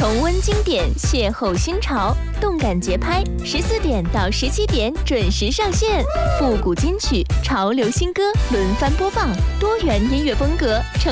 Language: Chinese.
重温经典，邂逅新潮，动感节拍，14点到17点准时上线。复古金曲、潮流新歌轮番播放，多元音乐风格呈